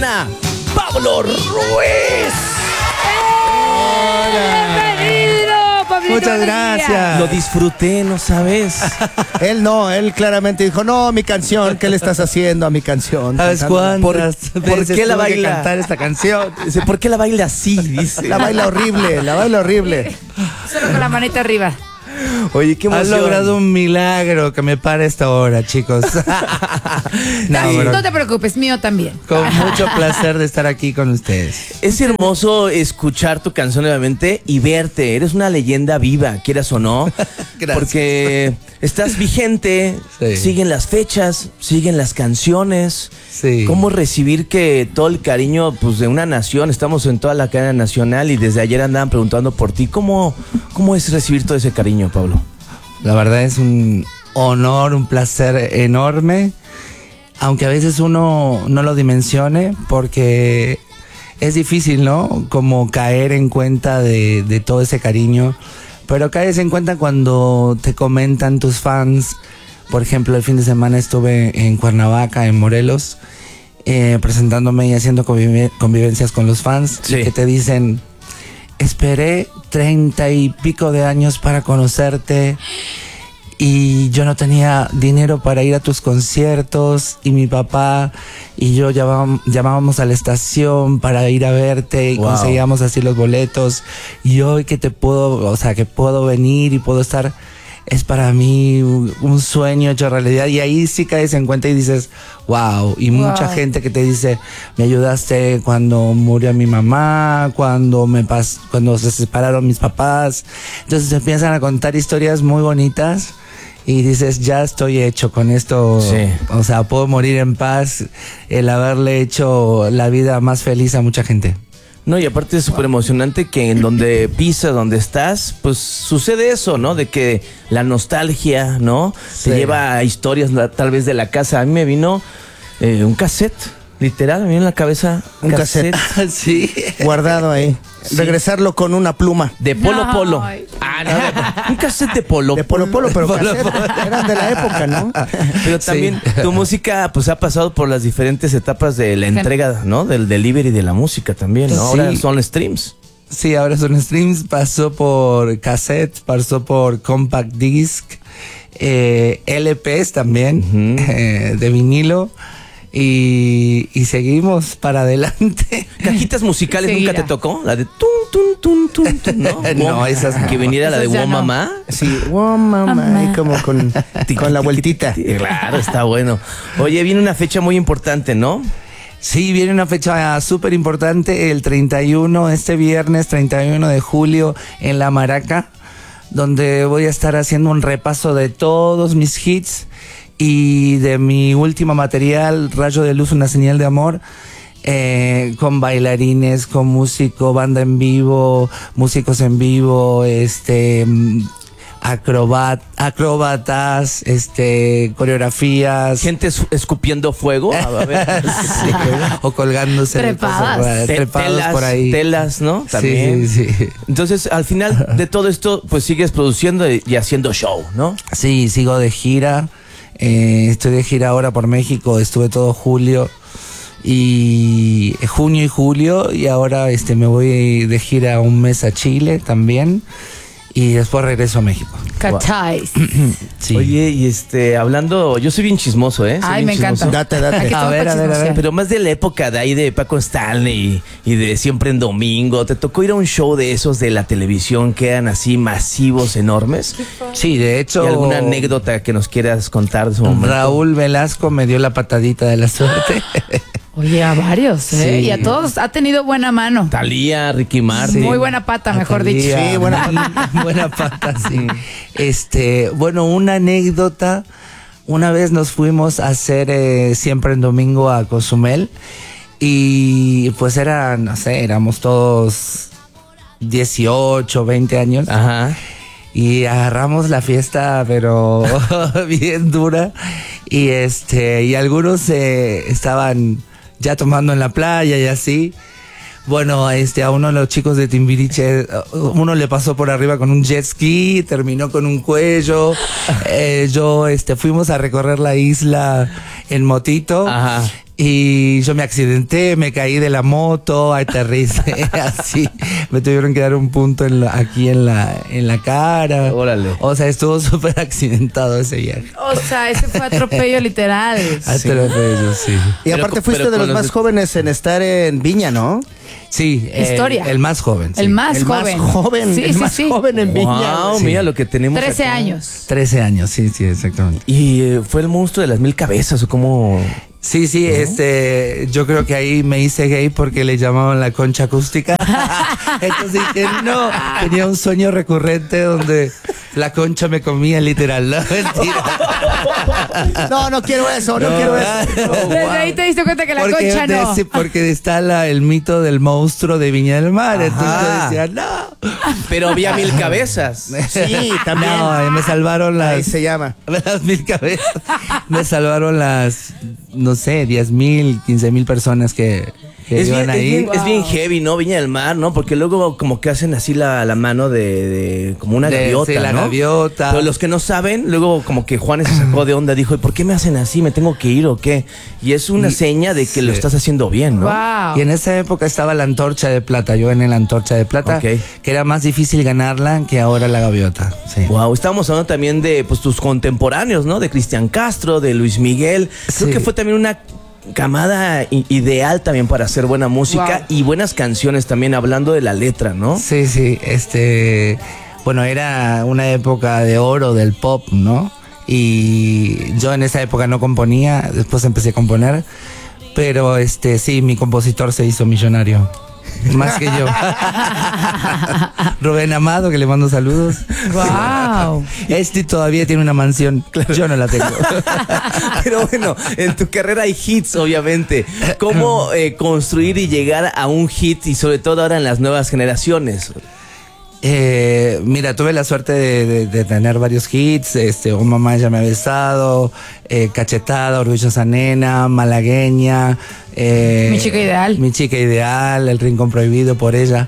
semana, Pablo Ruiz. ¡Bienvenido, Pablito! Muchas gracias. Lo disfruté, ¿no sabes? Él claramente dijo, no, mi canción, ¿qué le estás haciendo a mi canción? ¿Sabes cuántas ¿Por veces qué la tuve que baila? cantar esta canción? Dice, ¿por qué la baila así? Dice. La baila horrible. Solo con la manita arriba. Oye, qué Has emoción. logrado un milagro que me pare esta hora, chicos. No te preocupes, mío también. Con mucho placer de estar aquí con ustedes. Es hermoso escuchar tu canción nuevamente y verte. Eres una leyenda viva, quieras o no. Gracias. Porque estás vigente, Sí. siguen las fechas, siguen las canciones. Sí. ¿Cómo recibir que todo el cariño pues, de una nación? Estamos en toda la cadena nacional y desde ayer andaban preguntando por ti. ¿Cómo es recibir todo ese cariño, Pablo? La verdad es un honor, un placer enorme, aunque a veces uno no lo dimensione porque es difícil, ¿no? Como caer en cuenta de todo ese cariño, pero caes en cuenta cuando te comentan tus fans. Por ejemplo, el fin de semana estuve en Cuernavaca, en Morelos, presentándome y haciendo convivencias con los fans, Sí. y que te dicen: esperé 30 y pico de años para conocerte y yo no tenía dinero para ir a tus conciertos, y mi papá y yo llamábamos a la estación para ir a verte y Wow. conseguíamos así los boletos, y hoy que puedo venir y puedo estar, es para mí un sueño hecho realidad. Y ahí sí caes en cuenta y dices, wow. Y mucha gente que te dice, me ayudaste cuando murió mi mamá, cuando se separaron mis papás. Entonces empiezan a contar historias muy bonitas y dices, ya estoy hecho con esto. Sí. O sea, puedo morir en paz, el haberle hecho la vida más feliz a mucha gente. No, y aparte es súper emocionante que en donde pisas, donde estás, pues sucede eso, ¿no? De que la nostalgia, ¿no? Sí. Te lleva a historias tal vez de la casa. A mí me vino un cassette, literal, me vino en la cabeza Un cassette. Sí. Guardado ahí. Regresarlo con una pluma. de Polo No. Polo. Ah, no, un cassette de Polo De Polo Polo, pero cassette. Eran de la época, ¿no? Pero también tu música pues ha pasado por las diferentes etapas de la entrega, ¿no? Del delivery de la música también, ¿no? Ahora Sí. son streams. Sí, ahora son streams, pasó por cassette, pasó por compact disc, LPs también, de vinilo, y seguimos para adelante. ¿Cajitas musicales Sí, nunca ya. te tocó? La de tun, tun, ¿no? No, esas no. Que viniera la de Esas ya Wow no. Mamá. Sí, wow, mamá, y como con la vueltita. Claro, está bueno. Oye, viene una fecha muy importante, ¿no? Sí, viene una fecha súper importante, el 31, este viernes 31 de julio, en La Maraca, donde voy a estar haciendo un repaso de todos mis hits y de mi último material, Rayo de Luz, una señal de amor, con bailarines, con músico, banda en vivo, músicos en vivo, acróbatas, coreografías. Gente escupiendo fuego. A ver. Sí, o colgándose de Trepadas. cosas, trepados por ahí. Telas, ¿no? También. Sí, sí, sí. Entonces, al final de todo esto, pues sigues produciendo y haciendo show, ¿no? Sí, sigo de gira. Estoy de gira ahora por México. Estuve todo junio y julio, y ahora me voy de gira un mes a Chile también, y después regreso a México. ¿Cacháis? Sí. Oye, y yo soy bien chismoso, ¿eh? Soy Ay, bien me encanta. chismoso. Date. Aquí A estamos ver, para a ver, a ver. chismosear. Pero más de la época de ahí de Paco Stanley y de Siempre en Domingo. ¿Te tocó ir a un show de esos de la televisión que eran así masivos, enormes? Sí, de hecho, ¿Y alguna anécdota que nos quieras contar de su momento? Raúl Velasco me dio la patadita de la suerte. Oye, a varios, ¿eh? Sí. Y a todos ha tenido buena mano. Talía, Ricky Martin. Muy buena pata, mejor dicho. Atalía, Sí, buena buena pata, sí. Bueno, una anécdota. Una vez nos fuimos a hacer Siempre en Domingo a Cozumel, y pues éramos todos 18, 20 años. Ajá. Y agarramos la fiesta, pero bien dura. Y algunos estaban ya tomando en la playa y así. Bueno, a uno de los chicos de Timbiriche, uno le pasó por arriba con un jet ski, terminó con un cuello. Fuimos a recorrer la isla en motito. Ajá. Y yo me accidenté, me caí de la moto, aterricé así. Me tuvieron que dar un punto aquí en la cara. Órale. O sea, estuvo súper accidentado ese viaje. O sea, ese fue atropello literal. Atropello, sí. Y Pero- aparte fuiste pero de los con más jóvenes en estar en Viña, ¿no? Sí, Historia. el más joven. Sí. El más El joven. más joven, Sí, el sí, más sí. joven en Viña. Wow, güey. mira lo que tenemos 13 acá. años. 13 años, sí, exactamente. Y fue el monstruo de las 1000 cabezas, o como... Sí, yo creo que ahí me hice gay porque le llamaban la concha acústica. Entonces dije, no, tenía un sueño recurrente donde la concha me comía literal, no, mentira. No quiero eso, no quiero eso. Desde ahí te diste cuenta que la Porque, concha no. porque está el mito del monstruo de Viña del Mar. Ajá. Entonces yo decía, no. Pero había 1000 cabezas. Sí, también. No, me salvaron Ahí las... se llama. Las 1000 cabezas. Me salvaron las, no sé, 10,000, 15,000 personas que iban ahí. Es bien heavy, ¿no? Viña del Mar, ¿no? Porque luego como que hacen así la mano de como una gaviota, sí, la ¿no? gaviota. Pero los que no saben, luego como que Juanes se sacó de onda, dijo, ¿y por qué me hacen así? ¿Me tengo que ir o qué? Y es una seña de que lo estás haciendo bien, ¿no? Wow. Y en esa época estaba la antorcha de plata. Yo gané la antorcha de plata, Ok. que era más difícil ganarla que ahora la gaviota. Sí. Wow, estábamos hablando también de pues tus contemporáneos, ¿no? De Cristian Castro, de Luis Miguel. Creo Sí. que fue también una camada ideal también para hacer buena música Wow. y buenas canciones también, hablando de la letra, ¿no? Sí, bueno, era una época de oro del pop, ¿no? Y yo en esa época no componía, después empecé a componer, pero sí, mi compositor se hizo millonario. Más que yo. Rubén Amado, que le mando saludos. Wow. Todavía tiene una mansión. Yo no la tengo. Pero bueno, en tu carrera hay hits, obviamente. ¿Cómo construir y llegar a un hit y sobre todo ahora en las nuevas generaciones? Mira, tuve la suerte de tener varios hits. Un Mamá ya me ha besado, Cachetada, Orgullosa Nena, Malagueña. Mi chica ideal. Mi chica ideal, El Rincón Prohibido por ella.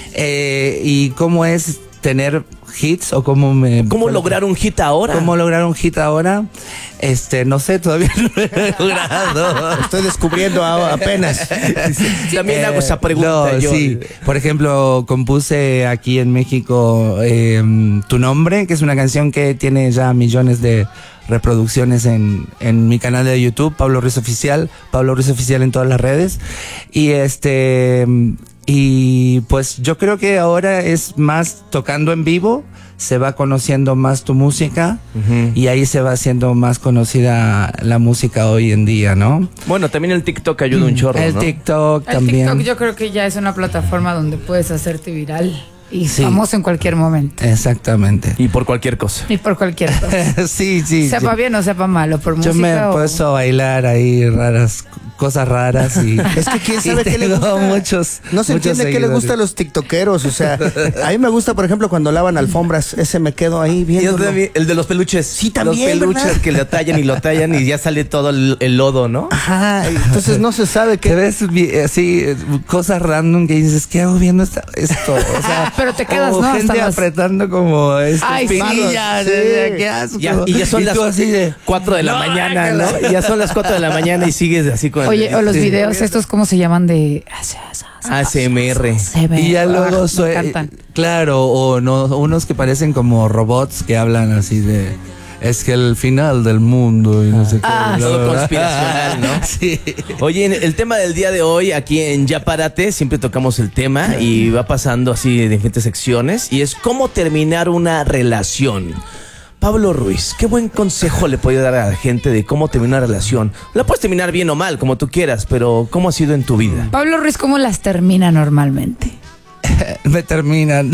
¿Y cómo es tener hits o cómo lograr un hit ahora? ¿Cómo lograr un hit ahora? No sé, todavía no lo he logrado. Estoy descubriendo apenas. También hago esa pregunta no, yo. Sí, por ejemplo, compuse aquí en México Tu Nombre, que es una canción que tiene ya millones de reproducciones en mi canal de YouTube, Pablo Ruiz Oficial en todas las redes. Y pues yo creo que ahora es más tocando en vivo, se va conociendo más tu música. Ujú. Y ahí se va haciendo más conocida la música hoy en día, ¿no? Bueno, también el TikTok ayuda un chorro, El ¿no? TikTok El también. TikTok yo creo que ya es una plataforma donde puedes hacerte viral y Sí. famoso en cualquier momento. Exactamente. Y por cualquier cosa. Y por cualquier cosa. Sí. Sepa bien o sepa mal, o por Yo música me he o... puesto a bailar ahí cosas raras y Es que quién sabe y qué le tengo gusta. muchos, No se muchos entiende qué le seguidores. gusta a los tiktokeros. O sea, a mí me gusta, por ejemplo, cuando lavan alfombras. Ese me quedo ahí Y viendo. el de los peluches. Sí, también, Los peluches ¿verdad? que lo tallan y ya sale todo el lodo, ¿no? Ajá, entonces no se sabe Te qué. ves así, cosas random que dices, ¿qué hago viendo esto? O sea, Pero te quedas, o ¿no? gente Hasta las- apretando como Ay, sí. espinillas, Sí. qué asco. Y ya son Y las tú así de 4 de la "No, mañana, guácala". ¿no? Y ya son las 4 de la mañana y sigues así con Oye, o los videos estos, ¿cómo se llaman? De... ASMR. Se ve. Y ya luego me encantan. claro, o no, unos que parecen como robots que hablan así de es que el final del mundo y no sé qué. Ah, bla, todo bla, bla. conspiracional, ¿no? Sí. Oye, el tema del día de hoy, aquí en Ya Párate, siempre tocamos el tema y va pasando así de diferentes secciones, y es cómo terminar una relación. Pablo Ruiz, ¿qué buen consejo le puede dar a la gente de cómo terminar una relación? La puedes terminar bien o mal, como tú quieras, pero ¿cómo ha sido en tu vida? Pablo Ruiz, ¿cómo las termina normalmente? Me terminan.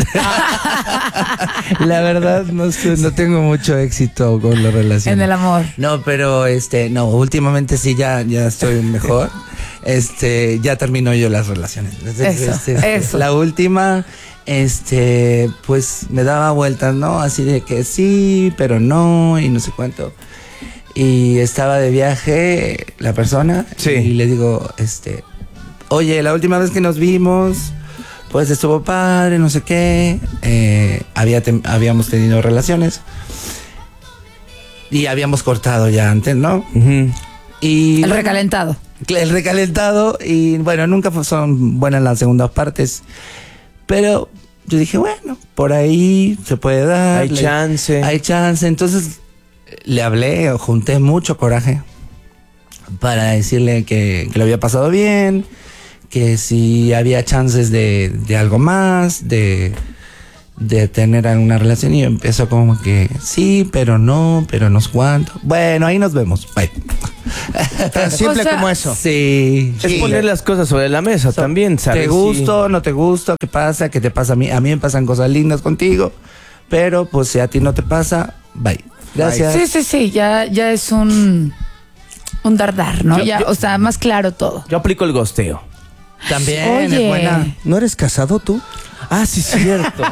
La verdad no tengo mucho éxito con la relación. En el amor. No, pero no, últimamente sí ya estoy mejor. Ya termino yo las relaciones. Eso. La última, pues me daba vueltas, ¿no? Así de que sí, pero no, y no sé cuánto. Y estaba de viaje la persona, Sí. y le digo, oye, la última vez que nos vimos, pues estuvo padre, no sé qué. Habíamos tenido relaciones y habíamos cortado ya antes, ¿no? Ujú. Y El recalentado. el recalentado, y bueno, nunca son buenas las segundas partes, pero yo dije, bueno, por ahí se puede dar. Hay chance. Hay chance. Entonces le hablé, junté mucho coraje para decirle que lo había pasado bien, que si había chances de algo más, de tener alguna relación, y empezó como que sí, pero no sé cuánto. Bueno, ahí nos vemos. Bye. Tan simple O sea, como eso. Sí. Es poner las cosas sobre la mesa también, ¿sabes? ¿Te gusto? ¿No te gusto? ¿Qué pasa? ¿Qué te pasa a mí? A mí me pasan cosas lindas contigo, pero pues si a ti no te pasa, bye. Gracias. Sí, ya es un dardar, ¿no? Yo- O sea, más claro todo. Yo aplico el gosteo. También Oye. es buena. ¿No eres casado tú? Ah, sí, cierto.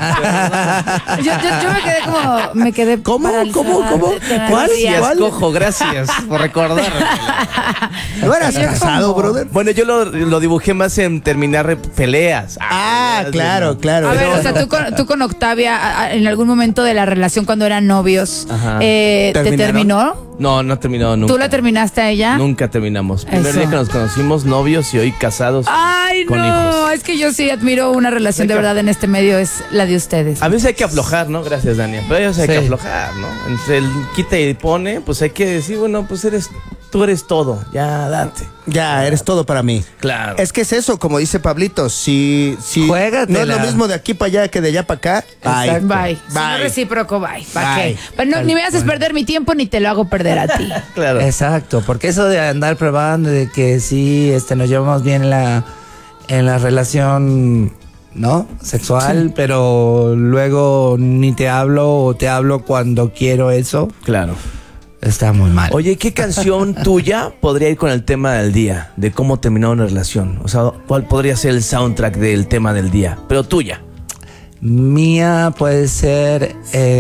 Yo me quedé ¿Cómo? paralizada ¿Cómo? de tener ¿Cuál? días. Gracias, cojo, gracias por recordarme. ¿No eras Yo casado, como- brother? Bueno, yo lo dibujé más en terminar peleas. Claro. A ver, o sea, tú con Octavia, en algún momento de la relación cuando eran novios, Ajá. ¿te ¿Terminaron? terminó? No, no terminó nunca. ¿Tú la terminaste a ella? Nunca terminamos. Primer Eso. día que nos conocimos, novios, y hoy casados. Ay, con no, hijos. es que yo sí admiro una relación de verdad en este medio, es la de ustedes. A veces hay que aflojar, ¿no? Gracias, Dania. Pero a veces hay Sí. que aflojar, ¿no? Entre el quita y pone, pues hay que decir, bueno, pues tú eres todo. Ya, date. Ya, eres todo para mí. Claro. Es que es eso, como dice Pablito, si Juégatela. no es lo mismo de aquí para allá que de allá para acá, Exacto. Bye. Si no Bye. recíproco, bye. ¿Para Bye. qué? Pero no, ni me haces perder mi tiempo ni te lo hago perder a ti. Claro. Exacto, porque eso de andar probando de que sí, nos llevamos bien en la relación, ¿no? Sexual, pero luego ni te hablo o te hablo cuando quiero eso, Claro. está muy mal. Oye, ¿qué canción tuya podría ir con el tema del día? De cómo terminar una relación. O sea, ¿cuál podría ser el soundtrack del tema del día? Pero tuya. Mía puede ser...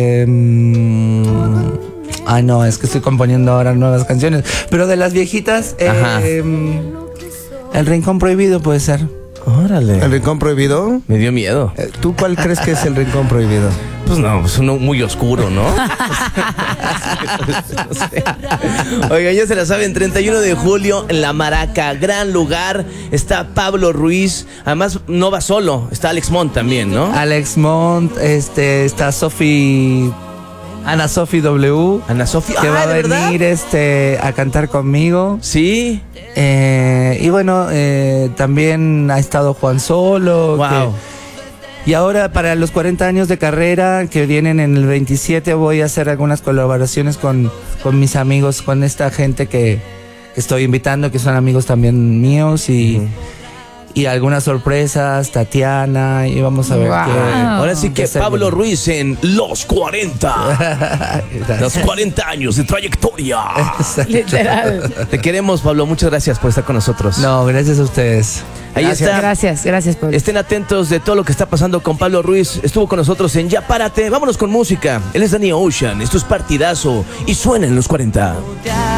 ay, no, es que estoy componiendo ahora nuevas canciones. Pero de las viejitas, Ajá. El Rincón Prohibido puede ser. Órale. el rincón prohibido. Me dio miedo. ¿Tú cuál crees que es el rincón prohibido? Pues no, es uno muy oscuro, ¿no? No sé. Oigan, ya se la saben, 31 de julio en La Maraca, gran lugar. Está Pablo Ruiz. Además, no va solo, está Alex Mont también, ¿no? Alex Mont, está Ana Sofi W, Ana Sofía. que va a ¿de verdad? venir a cantar conmigo. Sí. Y bueno, también ha estado Juan Solo. Wow. Y ahora para los 40 años de carrera que vienen en el 27 voy a hacer algunas colaboraciones con mis amigos, con esta gente que estoy invitando, que son amigos también míos, y algunas sorpresas, Tatiana, y vamos a ver Wow. qué. Ahora sí que qué se Pablo viene. Ruiz en Los 40. Los 40 años de trayectoria. Literal. Te queremos, Pablo. Muchas gracias por estar con nosotros. No, gracias a ustedes. Ahí está. Gracias, Pablo. Estén atentos de todo lo que está pasando con Pablo Ruiz. Estuvo con nosotros en Ya Párate. Vámonos con música. Él es Danny Ocean. Esto es Partidazo y suena en Los 40.